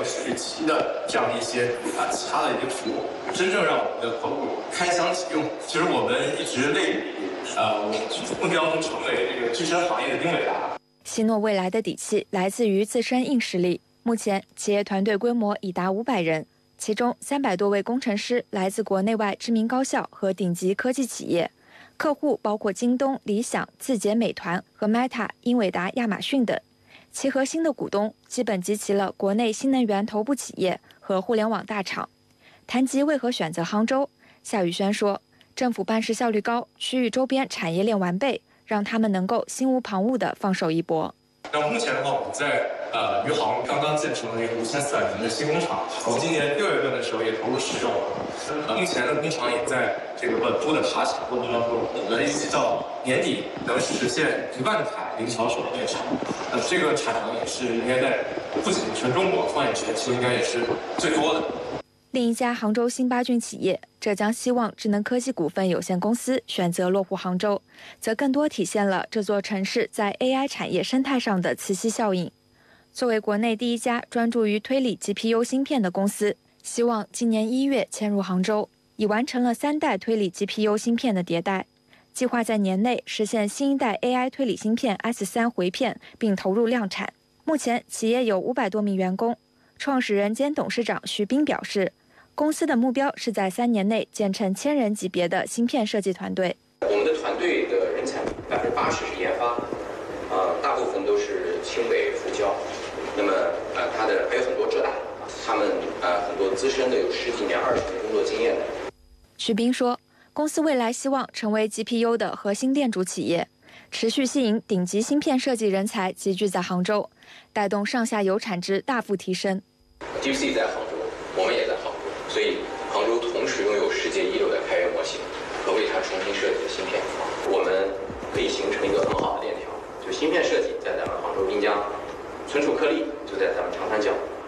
有水奇的这样的一些其他的一些服务，真正让我们的客户开箱即用。其实我们一直类比目标能成为这个支撑行业的英伟达。 希诺未来的底气来自于自身硬实力。目前，企业团队规模已达500人，其中300多位工程师来自国内外知名高校和顶级科技企业，客户包括京东、理想、字节、美团和 Meta、英伟达、亚马逊等。其核心的股东基本集齐了国内新能源头部企业和互联网大厂。谈及为何选择杭州，夏宇轩说，政府办事效率高，区域周边产业链完备，让他们能够心无旁骛地放手一搏。 那目前的话，我们在余杭刚刚建成了一个5400平的新工厂，我们今年6月份的时候也投入使用了。目前的工厂也在这个稳步的爬产过程当中，我们预计到年底能实现1万台零巧手的月产。这个产能也是应该在不仅全中国，放眼全球应该也是最多的。 另一家杭州新八郡企业浙江希望智能科技股份有限公司选择落户杭州，则更多体现了这座城市在 AI 产业生态上的磁吸效应。作为国内第一家专注于推理 GPU 芯片的公司，希望今年1月迁入杭州，已完成了3代推理 GPU 芯片的迭代，计划在年内实现新一代 AI 推理芯片 S3 回片并投入量产。目前企业有500多名员工，创始人兼董事长徐斌表示，公司的目标是在3年内建成1000人级别的芯片设计团队。 我们的团队的人才80%是研发，大部分都是清北、复交。那么它的还有很多浙大，他们很多资深的有10几年、20年工作经验的。 徐斌说，公司未来希望成为 GPU 的核心店主企业，持续吸引顶级芯片设计人才集聚在杭州，带动上下游产值大幅提升。 GC 在杭州，我们也在杭州，所以杭州同时拥有世界一流的开源模型和为它重新设计的芯片，我们可以形成一个很好的链条。就芯片设计在咱们杭州滨江，存储颗粒就在咱们长三角。